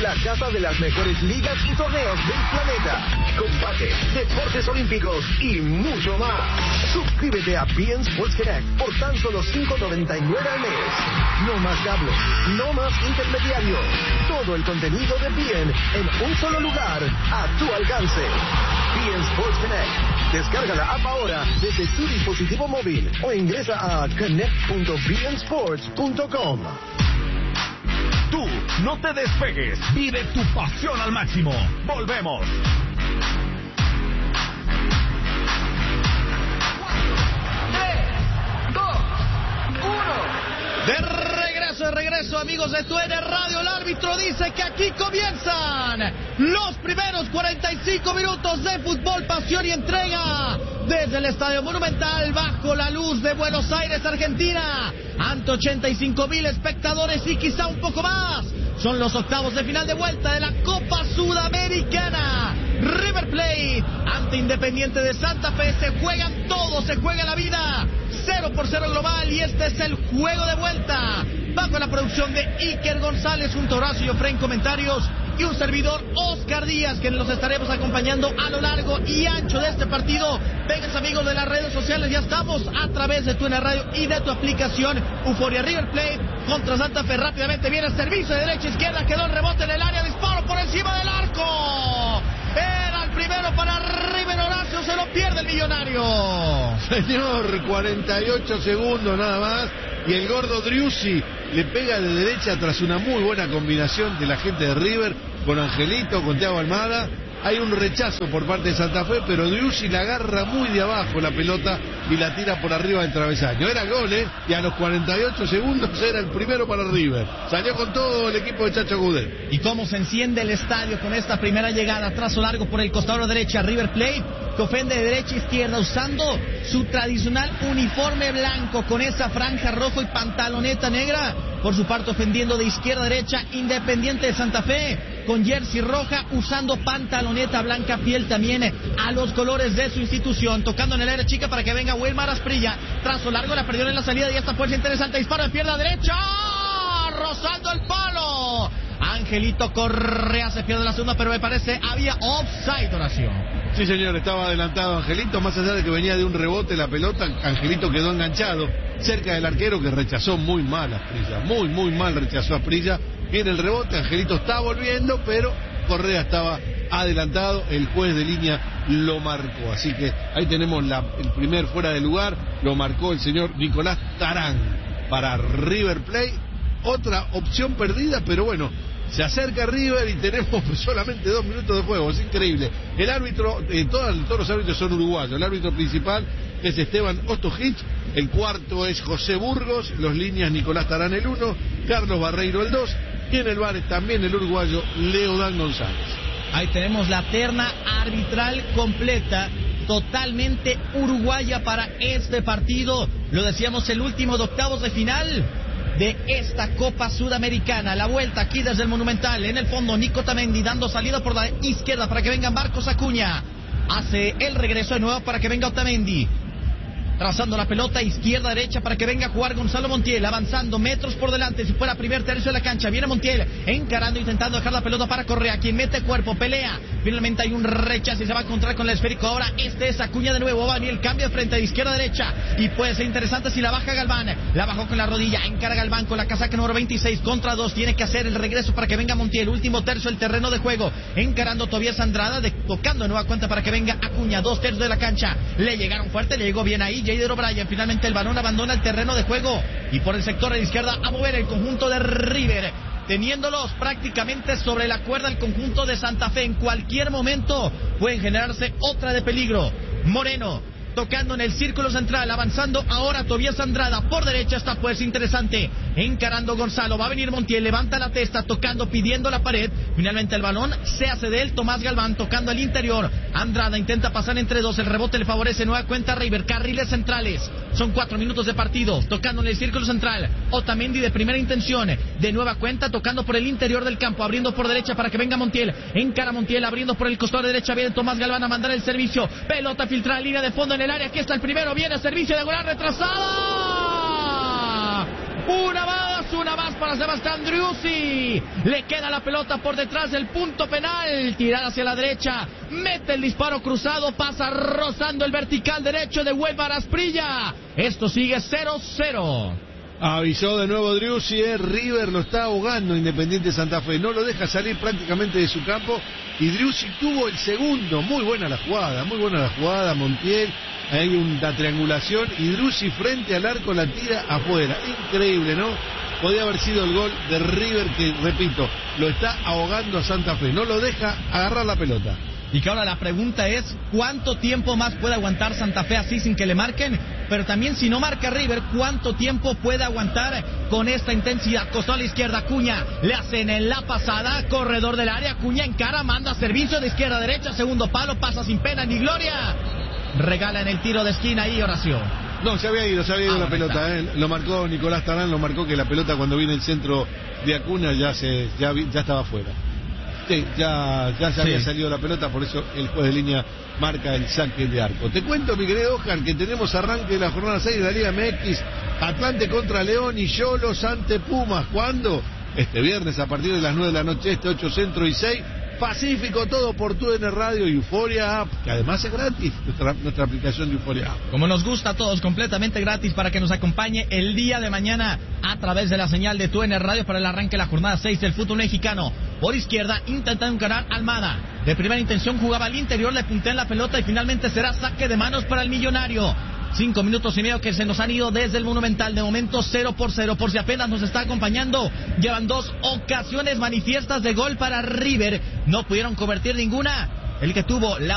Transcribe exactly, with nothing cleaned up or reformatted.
la casa de las mejores ligas y torneos del planeta. Combate, deportes olímpicos y mucho más. Suscríbete a B N Sports Connect por tan solo cinco noventa y nueve al mes. No más cables, no más intermediarios. Todo el contenido de B N en un solo lugar, a tu alcance. B N Sports Connect. Descarga la app ahora desde tu dispositivo móvil o ingresa a connect punto b n sports punto com. Tú, no te despegues. Vive tu pasión al máximo. Volvemos. tres, dos, uno. De regreso, de regreso, amigos de Tu N Radio. El árbitro dice que aquí comienzan los primeros cuarenta y cinco minutos de fútbol, pasión y entrega desde el Estadio Monumental, bajo la luz de Buenos Aires, Argentina, ante ochenta y cinco mil espectadores y quizá un poco más. Son los octavos de final de vuelta de la Copa Sudamericana. River Plate ante Independiente de Santa Fe. Se juegan todo, se juega la vida. Cero por cero global y este es el juego de vuelta. Bajo la producción de Iker González, un Horacio y Ofrén comentarios y un servidor Oscar Díaz, que los estaremos acompañando a lo largo y ancho de este partido. Vengan, amigos de las redes sociales, ya estamos a través de Tu N Radio y de tu aplicación Euforia. River Plate contra Santa Fe. Rápidamente viene el servicio de derecha a izquierda, quedó el rebote en el área, disparo por encima del arco. Era el primero para River. Horacio, se lo pierde el millonario. Señor, cuarenta y ocho segundos nada más. Y el gordo Driussi le pega de derecha tras una muy buena combinación de la gente de River con Angelito, con Thiago Almada. Hay un rechazo por parte de Santa Fe, pero Driussi la agarra muy de abajo la pelota y la tira por arriba del travesaño. Era gol, ¿eh? Y a los cuarenta y ocho segundos era el primero para River. Salió con todo el equipo de Chacho Coudet. Y cómo se enciende el estadio con esta primera llegada, trazo largo por el costado derecha. River Plate que ofende de derecha a izquierda usando su tradicional uniforme blanco con esa franja rojo y pantaloneta negra. Por su parte ofendiendo de izquierda a derecha Independiente de Santa Fe con jersey roja usando pantaloneta blanca, piel también a los colores de su institución. Tocando en el área chica para que venga Wilmar Asprilla. Trazo largo, la perdió en la salida y esta fuerza interesante. Disparo de pierna derecha, rozando el palo. Angelito Correa se pierde la segunda, pero me parece había offside, Horacio. Sí, señor, estaba adelantado Angelito, más allá de que venía de un rebote la pelota, Angelito quedó enganchado cerca del arquero, que rechazó muy mal a Asprilla, muy, muy mal rechazó a Asprilla. Viene el rebote, Angelito está volviendo, pero Correa estaba adelantado, el juez de línea lo marcó, así que ahí tenemos la, el primer fuera de lugar, lo marcó el señor Nicolás Tarán para River Plate. Otra opción perdida, pero bueno, se acerca River y tenemos solamente dos minutos de juego, es increíble. El árbitro, eh, todos, todos los árbitros son uruguayos. El árbitro principal es Esteban Ostojic, el cuarto es José Burgos, los líneas Nicolás Tarán el uno, Carlos Barreiro el dos, y en el bar también el uruguayo Leodán González. Ahí tenemos la terna arbitral completa, totalmente uruguaya para este partido. Lo decíamos, el último de octavos de final de esta Copa Sudamericana. La vuelta aquí desde el Monumental. En el fondo Nico Otamendi dando salida por la izquierda para que venga Marcos Acuña. Hace el regreso de nuevo para que venga Otamendi. Trazando la pelota izquierda-derecha para que venga a jugar Gonzalo Montiel, avanzando metros por delante, si fuera primer tercio de la cancha, viene Montiel, encarando, intentando dejar la pelota para Correa, quien mete cuerpo, pelea, finalmente hay un rechazo y se va a encontrar con el esférico, ahora este es Acuña de nuevo, va a venir el cambio de frente de izquierda-derecha, y puede ser interesante si la baja Galván, la bajó con la rodilla, encara Galván con la casaca número veintiséis, contra dos, tiene que hacer el regreso para que venga Montiel, último tercio del terreno de juego, encarando Tobias Andrada, de, tocando de nueva cuenta para que venga Acuña, dos tercios de la cancha, le llegaron fuerte, le llegó bien ahí, Jeider O'Brien, finalmente el balón abandona el terreno de juego y por el sector de la izquierda a mover el conjunto de River, teniéndolos prácticamente sobre la cuerda el conjunto de Santa Fe. En cualquier momento pueden generarse otra de peligro. Moreno tocando en el círculo central, avanzando ahora Tobias Andrada, por derecha está pues interesante, encarando Gonzalo, va a venir Montiel, levanta la testa, tocando, pidiendo la pared, finalmente el balón se hace de él, Tomás Galván tocando al interior, Andrada intenta pasar entre dos, el rebote le favorece, nueva cuenta River, carriles centrales, son cuatro minutos de partido, tocando en el círculo central, Otamendi de primera intención, de nueva cuenta, tocando por el interior del campo, abriendo por derecha para que venga Montiel, encara Montiel, abriendo por el costado de derecha, viene Tomás Galván a mandar el servicio, pelota filtrada, línea de fondo en el área, aquí está el primero, viene servicio de gol retrasada, una más una más para Sebastián Driussi. Le queda la pelota por detrás del punto penal. Tirada hacia la derecha. Mete el disparo cruzado. Pasa rozando el vertical derecho de Weimar Asprilla. Esto sigue cero cero. Avisó de nuevo Driussi, eh, River lo está ahogando Independiente Santa Fe, no lo deja salir prácticamente de su campo y Driussi tuvo el segundo, muy buena la jugada, muy buena la jugada, Montiel, hay una triangulación y Driussi frente al arco la tira afuera, increíble, ¿no? Podía haber sido el gol de River que, repito, lo está ahogando a Santa Fe, no lo deja agarrar la pelota. Y que ahora la pregunta es, ¿cuánto tiempo más puede aguantar Santa Fe así sin que le marquen? Pero también si no marca River, ¿cuánto tiempo puede aguantar con esta intensidad? Costó a la izquierda, Acuña, le hacen en la pasada, corredor del área, Acuña encara, manda servicio de izquierda a derecha, segundo palo, pasa sin pena ni gloria. Regala en el tiro de esquina y Horacio. No, se había ido, se había ido ah, la pelota, eh. Lo marcó Nicolás Tarán, lo marcó que la pelota cuando viene el centro de Acuña ya, se, ya, ya estaba fuera. Sí, ya, ya se sí. había salido la pelota, por eso el juez de línea marca el saque de arco. Te cuento, mi querido Oscar, que tenemos arranque de la jornada seis de la Liga M X, Atlante contra León y Xolos ante Pumas. ¿Cuándo? Este viernes a partir de las nueve de la noche, este ocho Centro y seis Pacífico, todo por T U N Radio y Euforia App, que además es gratis, nuestra, nuestra aplicación de Euforia App. Como nos gusta a todos, completamente gratis para que nos acompañe el día de mañana a través de la señal de T U N Radio para el arranque de la jornada seis del fútbol mexicano. Por izquierda, intentando encarar Almada. De primera intención jugaba al interior, le puntea en la pelota y finalmente será saque de manos para el Millonario. Cinco minutos y medio que se nos han ido desde el Monumental. De momento cero por cero, por si apenas nos está acompañando. Llevan dos ocasiones manifiestas de gol para River. No pudieron convertir ninguna. El que tuvo la